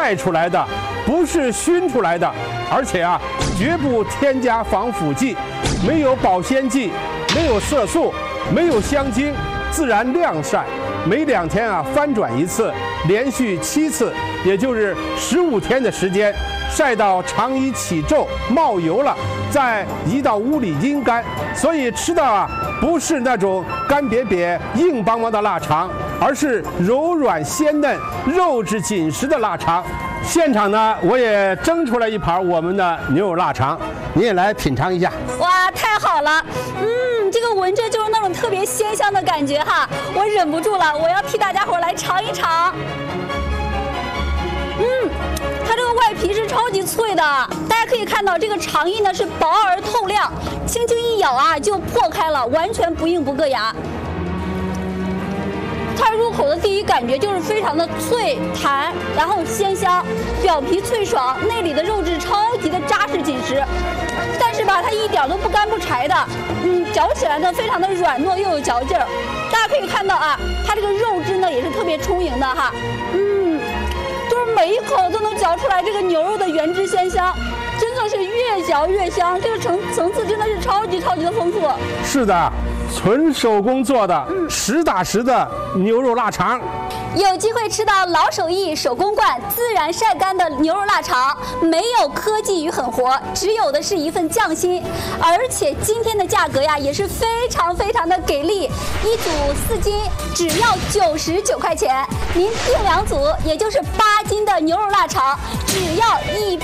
晒出来的，不是熏出来的，而且啊，绝不添加防腐剂，没有保鲜剂，没有色素，没有香精，自然晾晒。每2天啊翻转一次，连续7次，也就是15天的时间，晒到肠衣起皱冒油了，再移到屋里阴干。所以吃的啊不是那种干瘪瘪硬邦邦的腊肠，而是柔软鲜嫩、肉质紧实的腊肠。现场呢，我也蒸出来一盘我们的牛肉腊肠，你也来品尝一下。 哇，太好了！这个闻着就是那种特别鲜香的感觉哈，我忍不住了，我要替大家伙来尝一尝。它这个外皮是超级脆的，大家可以看到这个肠衣呢是薄而透亮，轻轻一咬啊就破开了，完全不硬不硌牙。它入口的第一感觉就是非常的脆弹，然后鲜香，表皮脆爽，内里的肉质超级的扎实紧实。但是吧，它一点都不干不柴的，嚼起来呢非常的软糯又有嚼劲儿。大家可以看到啊，它这个肉汁呢也是特别充盈的哈，就是每一口都能嚼出来这个牛肉的原汁鲜香，真的是越嚼越香，这个层次真的是超级的丰富。 是的，纯手工做的，实打实的牛肉腊肠。 有机会吃到老手艺手工灌自然晒干的牛肉腊肠，没有科技与狠活，只有的是一份匠心。而且今天的价格呀也是非常的给力，一组4斤只要99块钱，您订2组也就是8斤的牛肉腊肠只要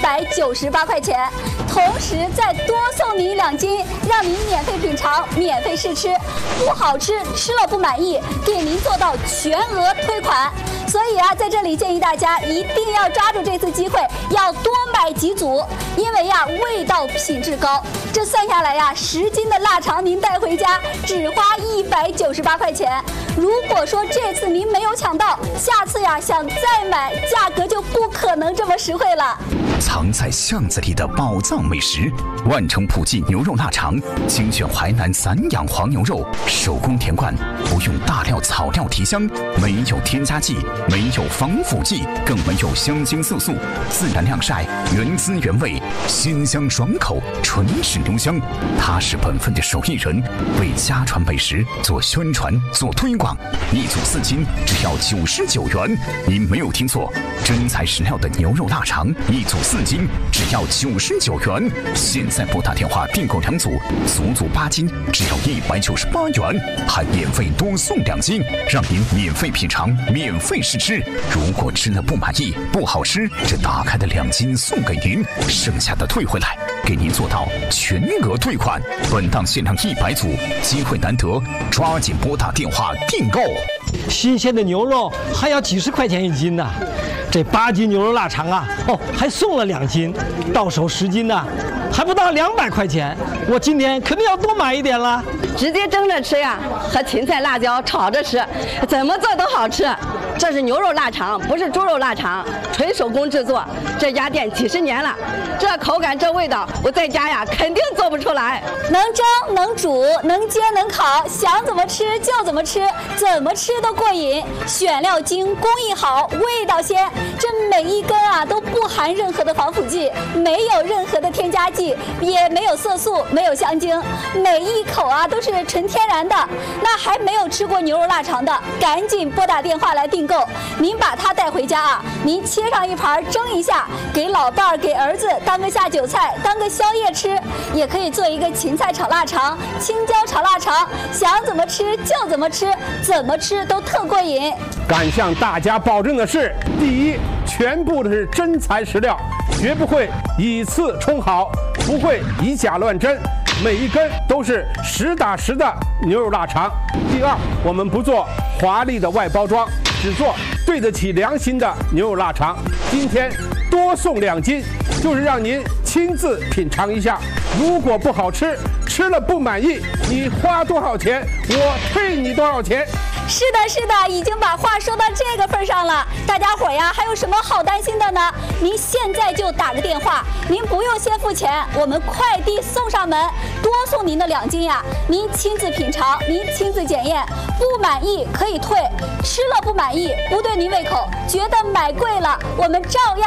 198块钱，同时再多送您2斤，让您免费品尝、免费试吃，不好吃吃了不满意，给您做到全额退款。所以啊，在这里建议大家一定要抓住这次机会，要多买几组，因为呀味道品质高。这算下来呀，10斤的腊肠您带回家只花198块钱。如果说这次您没有抢到，下次呀想再买，价格就不可能这么实惠了。 藏在巷子里的宝藏美食，万城普记牛肉腊肠，精选淮南散养黄牛肉，手工填灌，不用大料草料提香，没有添加剂，没有防腐剂，更没有香精色素，自然晾晒，原汁原味，鲜香爽口，纯是牛香。他是本分的手艺人，为家传美食做宣传做推广，一组4斤只要99元。您没有听错，真材实料的牛肉腊肠，一组4斤只要99元。现在拨打电话订购2组，足足8斤只要198元，还免费多送2斤，让您免费品尝、免费试吃。如果吃了不满意、不好吃，这打开的2斤送给您，剩下的退回来，给您做到全额退款。本档限量100组，机会难得，抓紧拨打电话订购。 新鲜的牛肉还要几10块钱1斤呢，这8斤牛肉腊肠啊，还送了2斤，到手10斤呢，还不到200块钱。我今天肯定要多买一点了。 直接蒸着吃呀，和芹菜、辣椒炒着吃，怎么做都好吃。这是牛肉腊肠，不是猪肉腊肠，纯手工制作。这家店几10年了，这口感、这味道，我在家呀肯定做不出来。 能蒸、能煮、能煎、能烤，想怎么吃就怎么吃，怎么吃都过瘾。选料精，工艺好，味道鲜。这每一根啊都不含任何的防腐剂，没有任何的添加剂，也没有色素，没有香精，每一口啊都是纯天然的。那还没有吃过牛肉腊肠的，赶紧拨打电话来订购。您把它带回家啊，您切上一盘蒸一下，给老伴儿、给儿子当个下酒菜，当个宵夜吃，也可以做一个芹菜炒腊肠、青椒炒腊肠，想怎么吃就怎么吃，怎么吃都特过瘾。 敢向大家保证的是，第一，全部都是真材实料，绝不会以次充好，不会以假乱真，每一根都是实打实的牛肉腊肠。第二，我们不做华丽的外包装，只做对得起良心的牛肉腊肠。今天多送2斤，就是让您亲自品尝一下。如果不好吃，吃了不满意，你花多少钱，我退你多少钱。 是的，已经把话说到这个份上了。大家伙呀，还有什么好担心的呢？您现在就打个电话，您不用先付钱，我们快递送上门，多送您的2斤呀。您亲自品尝，您亲自检验，不满意可以退，吃了不满意，不对您胃口，觉得买贵了，我们照样